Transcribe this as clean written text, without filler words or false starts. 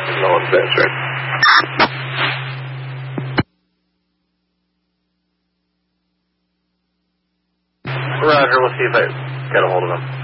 No one's answering. Roger, we'll see if I get a hold of him.